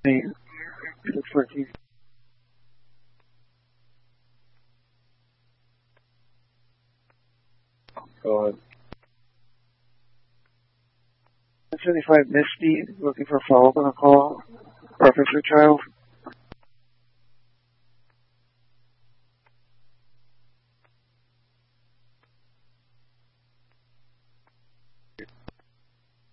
Hey, looks like he's 75 Misty looking for a follow-up on a call. Reference your child.